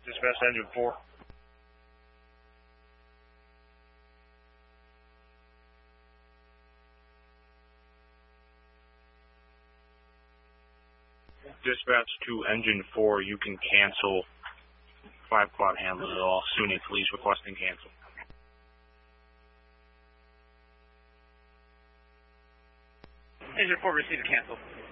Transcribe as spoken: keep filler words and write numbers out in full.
Dispatch engine four. Dispatch to engine four, you can cancel five quad handlers at all. SUNY police requesting cancel. Engine four received cancel.